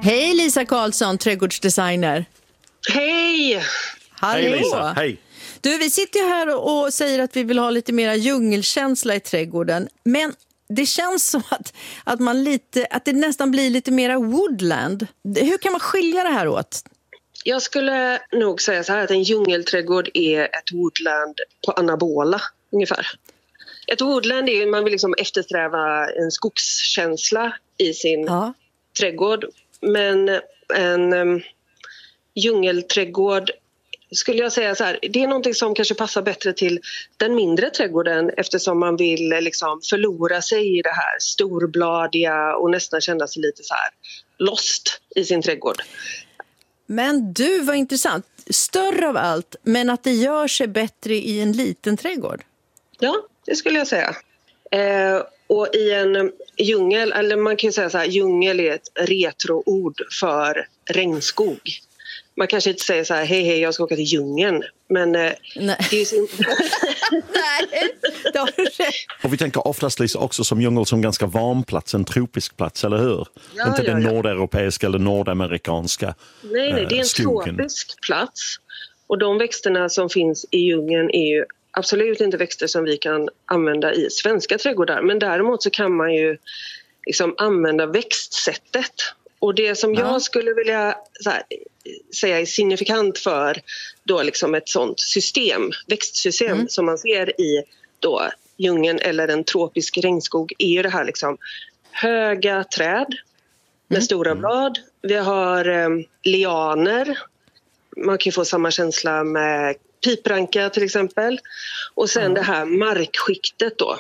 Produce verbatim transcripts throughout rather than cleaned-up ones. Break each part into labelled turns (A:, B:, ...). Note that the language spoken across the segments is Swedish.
A: Hej Lisa Karlsson, trädgårdsdesigner.
B: Hej!
A: Hallå.
C: Hej Lisa, hej.
A: Du, vi sitter ju här och, och säger att vi vill ha lite mera djungelkänsla i trädgården. Men det känns som att, att, man lite, att det nästan blir lite mera woodland. Hur kan man skilja det här åt?
B: Jag skulle nog säga så här att en djungelträdgård är ett woodland på anabola ungefär. Ett woodland är ju, man vill liksom eftersträva en skogskänsla i sin
A: Ja.
B: trädgård. Men en um, djungelträdgård skulle jag säga så här, det är någonting som kanske passar bättre till den mindre trädgården eftersom man vill liksom förlora sig i det här storbladiga och nästan känna sig lite så här lost i sin trädgård.
A: Men du, var intressant. Större av allt, men att det gör sig bättre i en liten trädgård.
B: Ja, det skulle jag säga. Eh, och i en djungel, eller man kan ju säga så här, djungel är ett retroord för regnskog. Man kanske inte säger så här, hej hej jag ska åka till djungeln. Men eh,
A: Nej.
B: det är ju sin...
A: Nej, det har du rätt.
C: Och vi tänker oftast liksom också som djungel som ganska varm plats, en tropisk plats, eller hur?
B: Ja,
C: inte
B: ja,
C: den
B: ja.
C: nordeuropeiska eller nordamerikanska
B: Nej, nej, det är en
C: skogen.
B: tropisk plats. Och de växterna som finns i djungeln är ju absolut inte växter som vi kan använda i svenska trädgårdar. Men däremot så kan man ju liksom använda växtsättet. Och det som
A: Ja.
B: jag skulle vilja så här, säga är signifikant för då liksom ett sånt system, växtsystem
A: Mm.
B: som man ser i då djungeln eller en tropisk regnskog är ju det här liksom höga träd med
A: Mm.
B: stora blad. Vi har eh, lianer. Man kan ju få samma känsla med pipranka till exempel. Och sen
A: Mm.
B: det här markskiktet då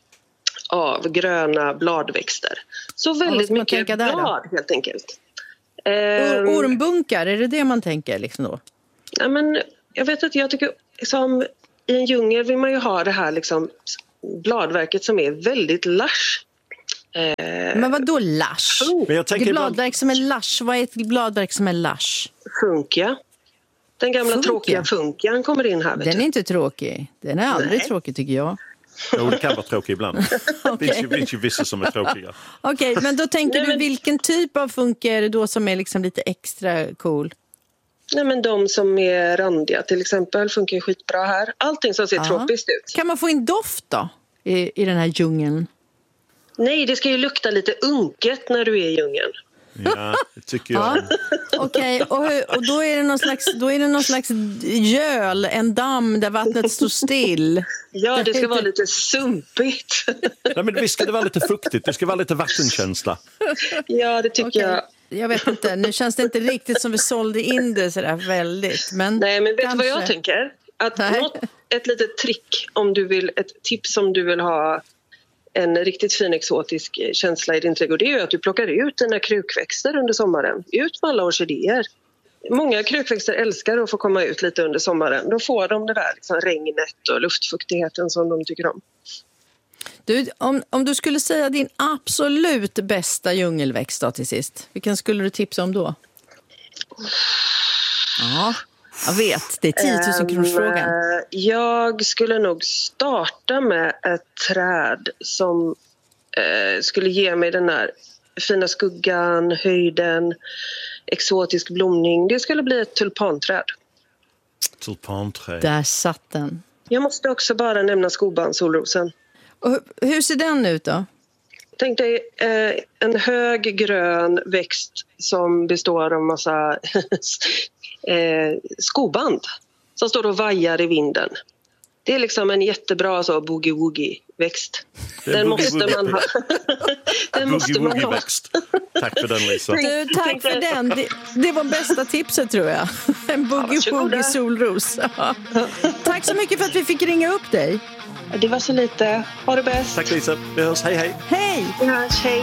B: av gröna bladväxter. Så
A: vad
B: väldigt
A: ska man
B: mycket
A: tänka där då?
B: blad helt enkelt.
A: Or-
B: Ehm,
A: ormbunkar, är det det man tänker liksom då?
B: ja, men jag vet inte, jag tycker liksom, i en djungel vill man ju ha det här liksom, bladverket som är väldigt lush. Ehm,
A: Men vad då lush?
C: Men jag tänker
A: Ett
C: ibland-
A: bladverk som är lush, vad är ett bladverk som är lush?
B: funkia. Den gamla
A: Funkia?
B: tråkiga funkian kommer in här. Vet
A: Den
B: du.
A: är inte tråkig. Den är aldrig
B: Nej.
A: tråkig tycker jag.
C: Jo, det kan vara tråkigt ibland. Det finns ju, finns ju vissa som är tråkiga.
A: Okej, men då tänker
B: Nej,
A: du
B: men-
A: vilken typ av funky är det då som är liksom lite extra cool?
B: Nej, men de som är randiga till exempel funkar ju skitbra här. Allting som ser
A: Ja.
B: tropiskt ut.
A: Kan man få in doft då i, i den här djungeln?
B: Nej, det ska ju lukta lite unket när du är i djungeln.
C: Ja, det tycker jag.
A: Ja. Okej, och, hur- och då är det någon slags, då är det någon slags göl, en damm där vattnet står still.
B: Ja, det ska vara lite sumpigt.
C: Nej, men visst ska det vara lite fuktigt, det ska vara lite vattenkänsla.
B: Ja, det tycker
A: Okej.
B: jag.
A: Jag vet inte, nu känns det inte riktigt som vi sålde in det sådär väldigt. Men
B: Nej, men vet du vad jag
A: kanske.
B: tänker? Att
A: Nej.
B: något, ett litet trick om du vill, ett tips om du vill ha en riktigt fin exotisk känsla i din trädgård, det är ju att du plockar ut dina krukväxter under sommaren. Ut med alla orkidéer. Många krukväxter älskar att få komma ut lite under sommaren. Då får de det där liksom regnet och luftfuktigheten som de tycker om.
A: Du, om, om du skulle säga din absolut bästa djungelväxt då till sist, vilken skulle du tipsa om då? Ja, jag vet, det är tio tusen kronors frågan.
B: Eh, Jag skulle nog starta med ett träd som eh, skulle ge mig den här fina skuggan, höjden, exotisk blomning. Det skulle bli ett tulpanträd.
C: Tulpanträd.
A: Där satt den.
B: Jag måste också bara nämna skoban-solrosen.
A: Och hur, hur ser den ut då?
B: Tänk dig eh, en hög grön växt som består av massa eh, skoband som står och vajar i vinden. Det är liksom en jättebra så boogie-woogie-växt.
C: Det är
B: Den
C: boogie
B: måste man ha. Den måste man ha.
C: Boogie-woogie-växt. Tack för den, Lisa.
A: Du, tack för den. Det, det var bästa tipset tror jag. En boogie-woogie solros. Ja. Tack så mycket för att vi fick ringa upp dig.
B: Det var så lite. Ha det bäst.
C: Tack, Lisa. Vi hörs. Hej, hej.
A: Hej!
B: Vi hörs. Hej.